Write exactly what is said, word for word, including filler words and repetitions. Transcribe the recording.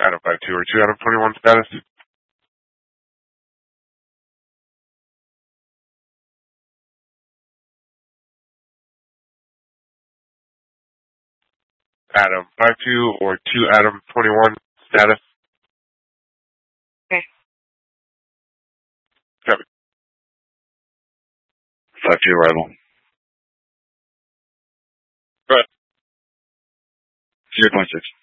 Adam five two or two Adam twenty-one status. Adam five two or two Adam twenty-one status. Okay. Copy. five two arrival. Go ahead. zero point six.